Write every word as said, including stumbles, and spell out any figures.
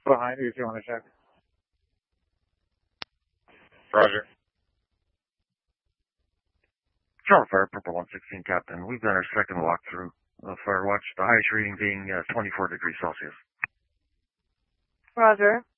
Behind you if you want to check. Roger. Charlotte Fire, Purple one sixteen, Captain. We've done our second walkthrough of Firewatch, the highest reading being uh, twenty-four degrees Celsius. Roger.